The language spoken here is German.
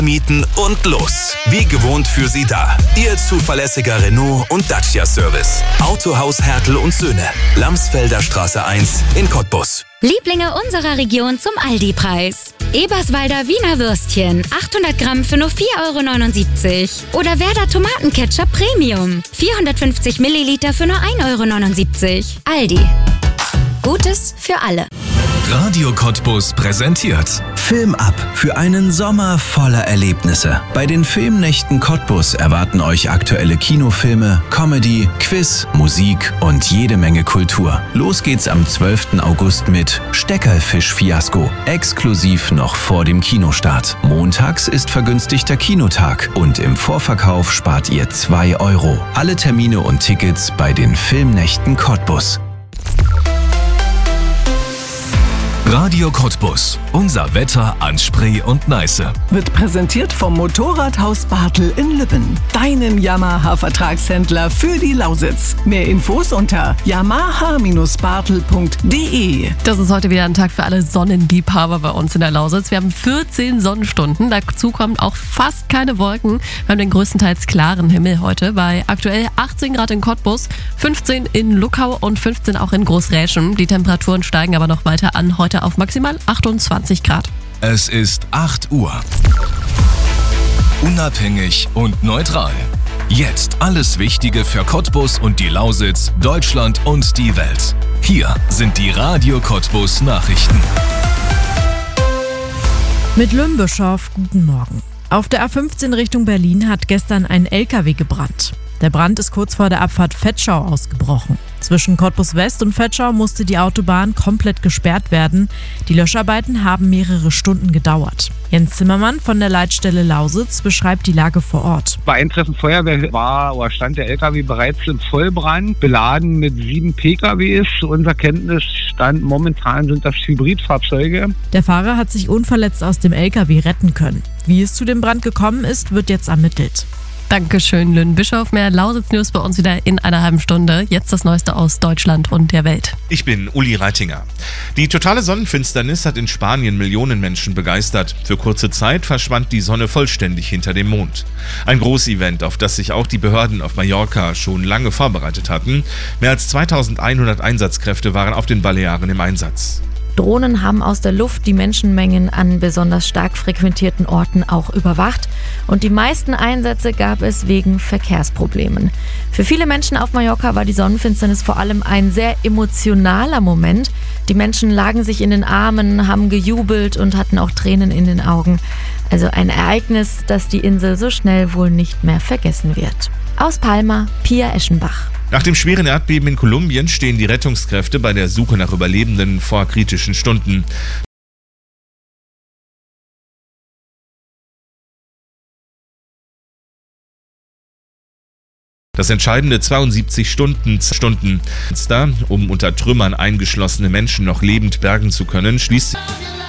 Mieten und los. Wie gewohnt für Sie da. Ihr zuverlässiger Renault und Dacia-Service. Autohaus Hertel und Söhne. Lamsfelder Straße 1 in Cottbus. Lieblinge unserer Region zum Aldi-Preis. Eberswalder Wiener Würstchen, 800 Gramm für nur 4,79 €. Oder Werder Tomatenketchup Premium, 450 Milliliter für nur 1,79 €. Aldi. Gutes für alle. Radio Cottbus präsentiert Film ab für einen Sommer voller Erlebnisse. Bei den Filmnächten Cottbus erwarten euch aktuelle Kinofilme, Comedy, Quiz, Musik und jede Menge Kultur. Los geht's am 12. August mit Steckerfisch-Fiasko. Exklusiv noch vor dem Kinostart. Montags ist vergünstigter Kinotag und im Vorverkauf spart ihr 2 €. Alle Termine und Tickets bei den Filmnächten Cottbus. Radio Cottbus. Unser Wetter an Spree und Neiße. Wird präsentiert vom Motorradhaus Bartel in Lübben. Deinem Yamaha-Vertragshändler für die Lausitz. Mehr Infos unter yamaha-bartel.de. Das ist heute wieder ein Tag für alle Sonnenliebhaber bei uns in der Lausitz. Wir haben 14 Sonnenstunden. Dazu kommen auch fast keine Wolken. Wir haben den größtenteils klaren Himmel heute bei aktuell 18 Grad in Cottbus, 15 in Luckau und 15 auch in Großräschen. Die Temperaturen steigen aber noch weiter an. Heute auf maximal 28 Grad. Es ist 8 Uhr. Unabhängig und neutral. Jetzt alles Wichtige für Cottbus und die Lausitz, Deutschland und die Welt. Hier sind die Radio Cottbus Nachrichten. Mit Lümbischow, guten Morgen. Auf der A15 Richtung Berlin hat gestern ein LKW gebrannt. Der Brand ist kurz vor der Abfahrt Vetschau ausgebrochen. Zwischen Cottbus West und Vetschau musste die Autobahn komplett gesperrt werden. Die Löscharbeiten haben mehrere Stunden gedauert. Jens Zimmermann von der Leitstelle Lausitz beschreibt die Lage vor Ort. Bei Eintreffen Feuerwehr stand der LKW bereits im Vollbrand, beladen mit 7 PKWs. Zu unserer Kenntnisstand momentan sind das Hybridfahrzeuge. Der Fahrer hat sich unverletzt aus dem LKW retten können. Wie es zu dem Brand gekommen ist, wird jetzt ermittelt. Dankeschön, Lynn Bischof. Mehr Lausitz-News bei uns wieder in einer halben Stunde. Jetzt das Neueste aus Deutschland und der Welt. Ich bin Uli Reitinger. Die totale Sonnenfinsternis hat in Spanien Millionen Menschen begeistert. Für kurze Zeit verschwand die Sonne vollständig hinter dem Mond. Ein Großevent, auf das sich auch die Behörden auf Mallorca schon lange vorbereitet hatten. Mehr als 2100 Einsatzkräfte waren auf den Balearen im Einsatz. Drohnen haben aus der Luft die Menschenmengen an besonders stark frequentierten Orten auch überwacht. Und die meisten Einsätze gab es wegen Verkehrsproblemen. Für viele Menschen auf Mallorca war die Sonnenfinsternis vor allem ein sehr emotionaler Moment. Die Menschen lagen sich in den Armen, haben gejubelt und hatten auch Tränen in den Augen. Also ein Ereignis, das die Insel so schnell wohl nicht mehr vergessen wird. Aus Palma, Pia Eschenbach. Nach dem schweren Erdbeben in Kolumbien stehen die Rettungskräfte bei der Suche nach Überlebenden vor kritischen Stunden. Das entscheidende 72 Stunden, um unter Trümmern eingeschlossene Menschen noch lebend bergen zu können, schließt